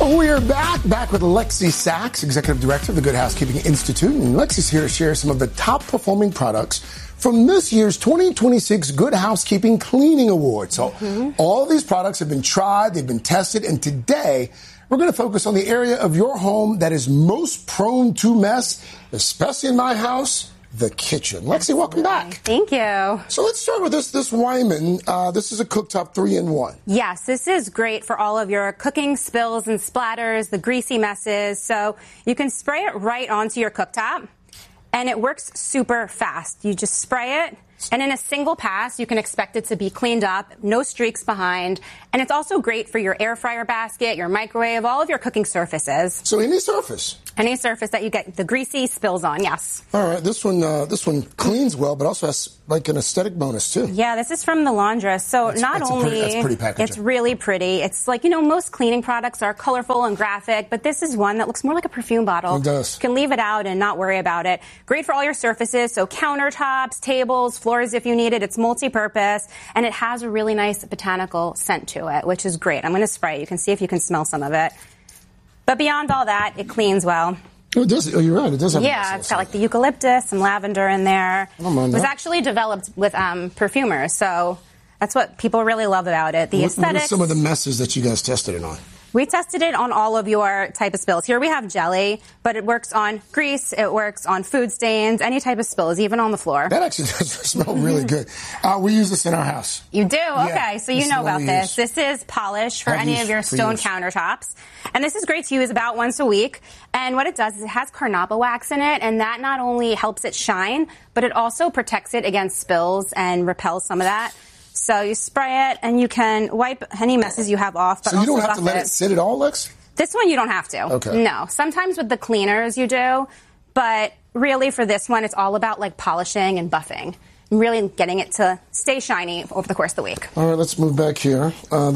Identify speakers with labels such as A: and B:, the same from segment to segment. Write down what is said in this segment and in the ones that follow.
A: We're back with Lexi Sachs, Executive Director of the Good Housekeeping Institute. And Lexi's here to share some of the top performing products from this year's 2026 Good Housekeeping Cleaning Awards. So all of these products have been tried, they've been tested, and today we're going to focus on the area of your home that is most prone to mess, especially in my house, the kitchen. Lexi, welcome back.
B: Thank you.
A: So let's start with this Wyman. This is a cooktop 3-in-1.
B: Yes, this is great for all of your cooking spills and splatters, the greasy messes. So you can spray it right onto your cooktop, and it works super fast. You just spray it, and in a single pass, you can expect it to be cleaned up, no streaks behind. And it's also great for your air fryer basket, your microwave, all of your cooking surfaces.
A: So any surface?
B: Any surface that you get the greasy spills on, yes.
A: All right, this one cleans well, but also has like an aesthetic bonus too.
B: Yeah, this is from the laundress. So that's
A: pretty packaging.
B: It's really pretty. It's like, most cleaning products are colorful and graphic, but this is one that looks more like a perfume bottle.
A: It does.
B: You can leave it out and not worry about it. Great for all your surfaces, so countertops, tables, floors if you need it. It's multi-purpose, and it has a really nice botanical scent to it, which is great. I'm going to spray it. You can see if you can smell some of it. But beyond all that, it cleans well.
A: Oh, it does. Oh, you're right. It does have a
B: Yeah, it's got like the eucalyptus, some lavender in there.
A: I don't mind that.
B: It was actually developed with perfumers, so that's what people really love about it. The aesthetics.
A: What are some of the messes that you guys tested it on?
B: We tested it on all of your type of spills. Here we have jelly, but it works on grease, it works on food stains, any type of spills, even on the floor.
A: That actually does smell really good. We use this in our house.
B: You do?
A: Yeah,
B: okay, so you know about this.
A: Use.
B: This is polish for any of your stone countertops. And this is great to use about once a week. And what it does is it has carnauba wax in it, and that not only helps it shine, but it also protects it against spills and repels some of that. So you spray it, and you can wipe any messes you have off. But
A: so you don't have to let it sit at all, Lex?
B: This one you don't have to.
A: Okay.
B: No. Sometimes with the cleaners you do, but really for this one it's all about like polishing and buffing. Really getting it to stay shiny over the course of the week.
A: All right, let's move back here.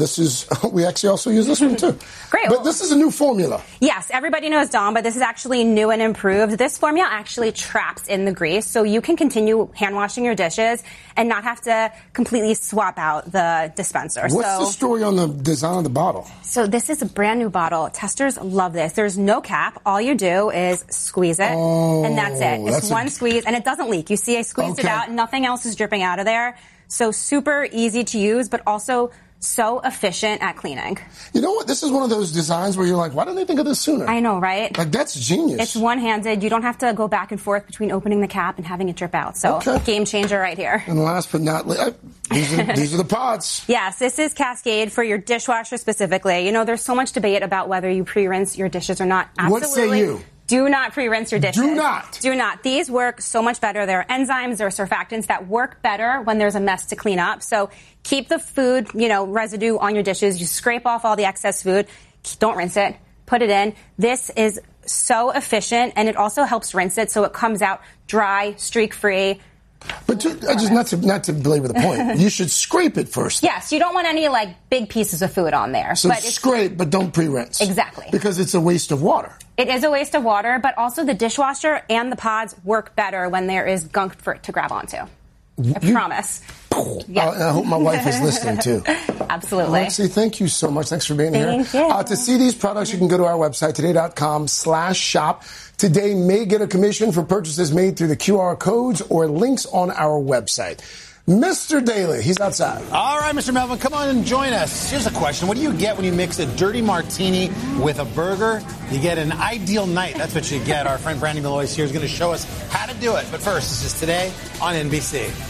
A: We actually also use this one too.
B: Great.
A: But this is a new formula.
B: Yes, everybody knows Dawn, but this is actually new and improved. This formula actually traps in the grease, so you can continue hand washing your dishes and not have to completely swap out the dispenser.
A: What's the story on the design of the bottle?
B: So this is a brand new bottle. Testers love this. There's no cap. All you do is squeeze it, and that's it. It's one squeeze, and it doesn't leak. You see I squeezed it out, nothing else is dripping out of there. So super easy to use, but also so efficient at cleaning.
A: You know what? This is one of those designs where you're like, why didn't they think of this sooner?
B: I know, right?
A: Like, that's genius.
B: It's one-handed. You don't have to go back and forth between opening the cap and having it drip out. So, game changer right here.
A: And last but not least, these are the pods.
B: Yes, this is Cascade for your dishwasher specifically. There's so much debate about whether you pre-rinse your dishes or not. Absolutely.
A: What say you?
B: Do not pre-rinse your dishes.
A: Do not.
B: Do not. These work so much better. There are enzymes, there are surfactants that work better when there's a mess to clean up. So keep the food, residue on your dishes. You scrape off all the excess food. Don't rinse it. Put it in. This is so efficient, and it also helps rinse it so it comes out dry, streak-free.
A: But not to belabor the point, you should scrape it first.
B: Yes, you don't want any big pieces of food on there.
A: So scrape, but don't pre-rinse.
B: Exactly.
A: Because it's a waste of water.
B: It is a waste of water, but also the dishwasher and the pods work better when there is gunk for it to grab onto. I promise.
A: Yeah. I hope my wife is listening too.
B: Absolutely.
A: Lexi, thank you so much. Thanks for being here.
B: Thank you.
A: To see these products, you can go to our website, today.com/shop. Today may get a commission for purchases made through the QR codes or links on our website. Mr. Daly, he's outside.
C: All right, Mr. Melvin, come on and join us. Here's a question. What do you get when you mix a dirty martini with a burger? You get an ideal night. That's what you get. Our friend Brandy Malloy here is going to show us how to do it. But first, this is Today on NBC.